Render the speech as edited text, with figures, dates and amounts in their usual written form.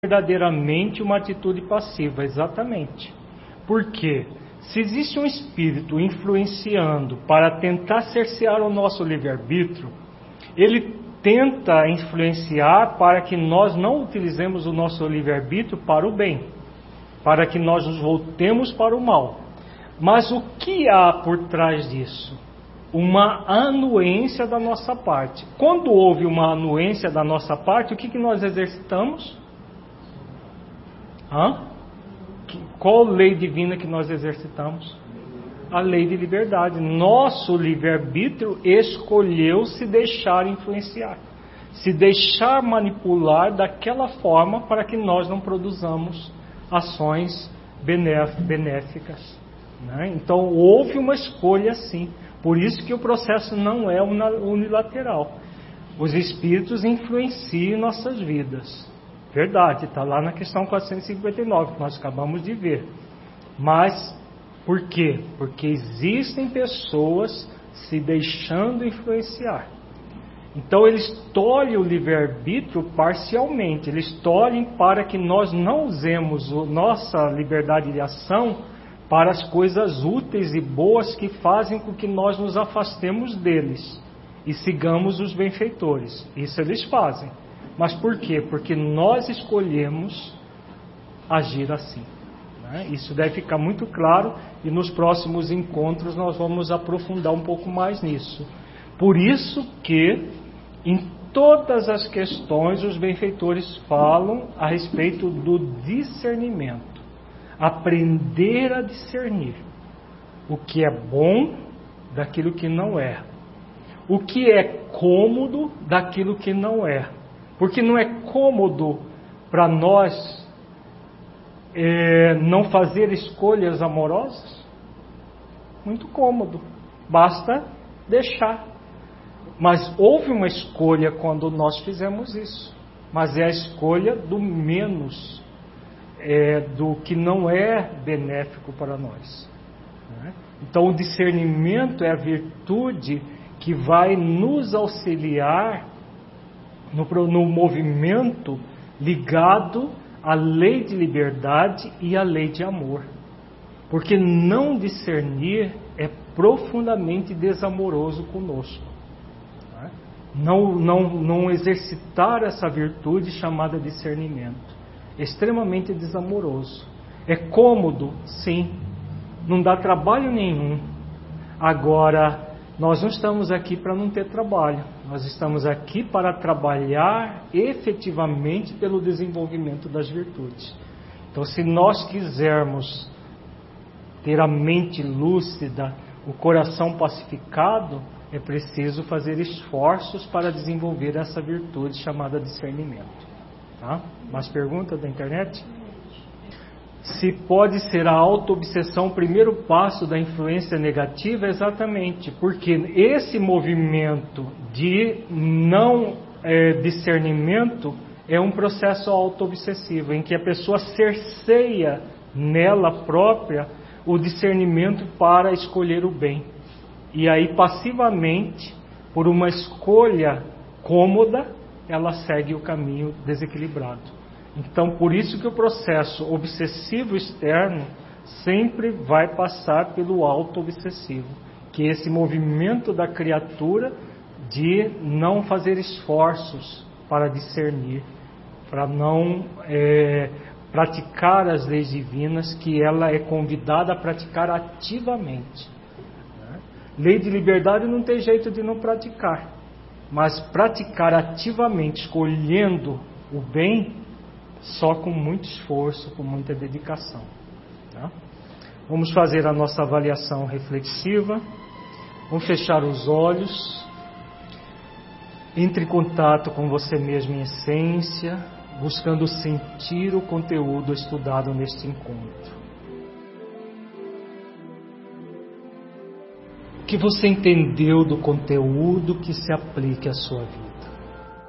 verdadeiramente uma atitude passiva, exatamente. Porque se existe um espírito influenciando para tentar cercear o nosso livre-arbítrio, ele tenta influenciar para que nós não utilizemos o nosso livre-arbítrio para o bem, para que nós nos voltemos para o mal. Mas o que há por trás disso? Uma anuência da nossa parte. Quando houve uma anuência da nossa parte, o que nós exercitamos? Qual lei divina que nós exercitamos? A lei de liberdade. Nosso livre-arbítrio escolheu se deixar influenciar, se deixar manipular daquela forma para que nós não produzamos ações benéficas. Né? Então houve uma escolha sim. Por isso que o processo não é unilateral. Os espíritos influenciam nossas vidas. Verdade, está lá na questão 459, que nós acabamos de ver. Mas, por quê? Porque existem pessoas se deixando influenciar. Então, eles tolhem o livre-arbítrio parcialmente. Eles tolhem para que nós não usemos a nossa liberdade de ação para as coisas úteis e boas que fazem com que nós nos afastemos deles e sigamos os benfeitores. Isso eles fazem. Mas por quê? Porque nós escolhemos agir assim. Né? Isso deve ficar muito claro e nos próximos encontros nós vamos aprofundar um pouco mais nisso. Por isso que em todas as questões os benfeitores falam a respeito do discernimento. Aprender a discernir o que é bom daquilo que não é. O que é cômodo daquilo que não é. Porque não é cômodo para nós não fazer escolhas amorosas? Muito cômodo. Basta deixar. Mas houve uma escolha quando nós fizemos isso. Mas é a escolha do menos, do que não é benéfico para nós. Né? Então o discernimento é a virtude que vai nos auxiliar no movimento ligado à lei de liberdade e à lei de amor. Porque não discernir é profundamente desamoroso conosco. Não exercitar essa virtude chamada discernimento. Extremamente desamoroso. É cômodo, sim. Não dá trabalho nenhum. Agora, nós não estamos aqui para não ter trabalho. Nós estamos aqui para trabalhar efetivamente pelo desenvolvimento das virtudes. Então, se nós quisermos ter a mente lúcida, o coração pacificado, é preciso fazer esforços para desenvolver essa virtude chamada discernimento. Tá? Mais perguntas da internet? Se pode ser a auto-obsessão o primeiro passo da influência negativa? Exatamente, porque esse movimento de não discernimento é um processo auto-obsessivo, em que a pessoa cerceia nela própria o discernimento para escolher o bem. E aí, passivamente, por uma escolha cômoda, ela segue o caminho desequilibrado. Então, por isso que o processo obsessivo externo sempre vai passar pelo auto-obsessivo, que é esse movimento da criatura de não fazer esforços para discernir, para não praticar as leis divinas que ela é convidada a praticar ativamente. Lei de liberdade não tem jeito de não praticar, mas praticar ativamente, escolhendo o bem, só com muito esforço, com muita dedicação. Tá? Vamos fazer a nossa avaliação reflexiva. Vamos fechar os olhos. Entre em contato com você mesmo em essência, buscando sentir o conteúdo estudado neste encontro. O que você entendeu do conteúdo que se aplique à sua vida?